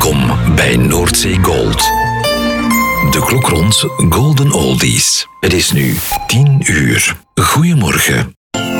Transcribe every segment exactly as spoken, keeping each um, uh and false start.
Welkom bij Noordzee Gold. De klok rond Golden Oldies. Het is nu tien uur. Goedemorgen.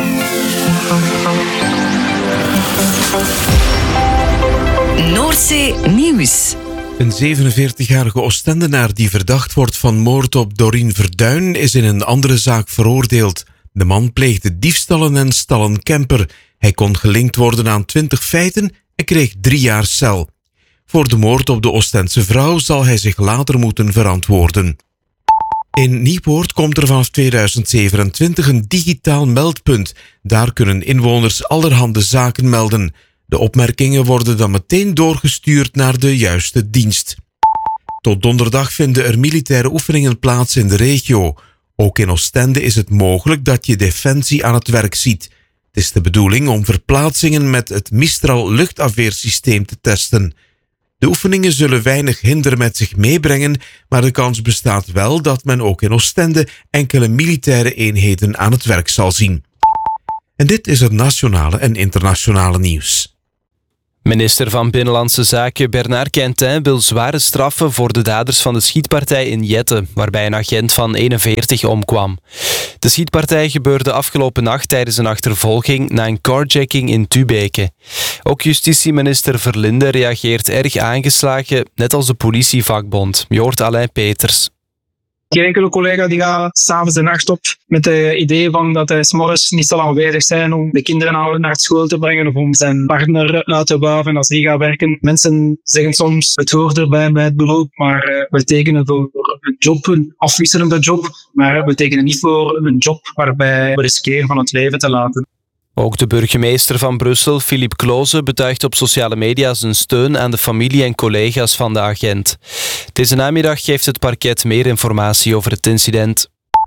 Noordzee Nieuws. Een zevenenveertigjarige Oostendenaar die verdacht wordt van moord op Dorien Verduin is in een andere zaak veroordeeld. De man pleegde diefstallen en stal een camper. Hij kon gelinkt worden aan twintig feiten en kreeg drie jaar cel. Voor de moord op de Oostendse vrouw zal hij zich later moeten verantwoorden. In Nieuwpoort komt er vanaf tweeduizend zevenentwintig een digitaal meldpunt. Daar kunnen inwoners allerhande zaken melden. De opmerkingen worden dan meteen doorgestuurd naar de juiste dienst. Tot donderdag vinden er militaire oefeningen plaats in de regio. Ook in Oostende is het mogelijk dat je Defensie aan het werk ziet. Het is de bedoeling om verplaatsingen met het Mistral luchtafweersysteem te testen. De oefeningen zullen weinig hinder met zich meebrengen, maar de kans bestaat wel dat men ook in Oostende enkele militaire eenheden aan het werk zal zien. En dit is het nationale en internationale nieuws. Minister van Binnenlandse Zaken Bernard Quintin wil zware straffen voor de daders van de schietpartij in Jette, waarbij een agent van eenenveertig omkwam. De schietpartij gebeurde afgelopen nacht tijdens een achtervolging na een carjacking in Tubeke. Ook justitieminister Verlinde reageert erg aangeslagen, net als de politievakbond. Je hoort Alain Peters. Geen enkele collega die gaat s'avonds de nacht op met het idee van dat hij 's morgens niet zal aanwezig zijn om de kinderen naar school te brengen of om zijn partner uit te wuiven als die gaat werken. Mensen zeggen soms, het hoort erbij bij het beroep, maar uh, we tekenen voor een job, een afwisselende job, maar we tekenen niet voor een job waarbij we riskeren van het leven te laten. Ook de burgemeester van Brussel, Philippe Cloze, betuigt op sociale media zijn steun aan de familie en collega's van de agent. Deze namiddag geeft het parket meer informatie over het incident.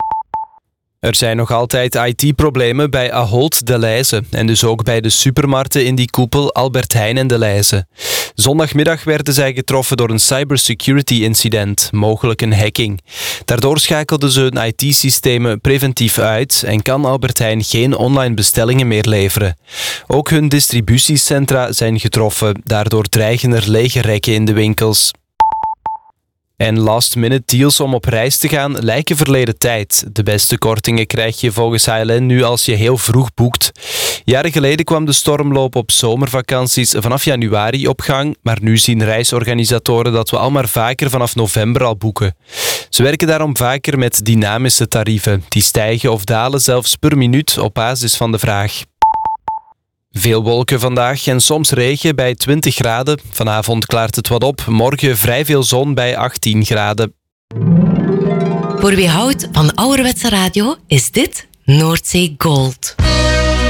Er zijn nog altijd I T-problemen bij Ahold Delhaize en dus ook bij de supermarkten in die koepel Albert Heijn en Delhaize. Zondagmiddag werden zij getroffen door een cybersecurity-incident, mogelijk een hacking. Daardoor schakelden ze hun I T-systemen preventief uit en kan Albert Heijn geen online bestellingen meer leveren. Ook hun distributiecentra zijn getroffen, daardoor dreigen er lege rekken in de winkels. En last-minute deals om op reis te gaan lijken verleden tijd. De beste kortingen krijg je volgens H L N nu als je heel vroeg boekt. Jaren geleden kwam de stormloop op zomervakanties vanaf januari op gang, maar nu zien reisorganisatoren dat we al maar vaker vanaf november al boeken. Ze werken daarom vaker met dynamische tarieven. Die stijgen of dalen zelfs per minuut op basis van de vraag. Veel wolken vandaag en soms regen bij twintig graden. Vanavond klaart het wat op. Morgen vrij veel zon bij achttien graden. Voor wie houdt van ouderwetse radio is dit Noordzee Gold.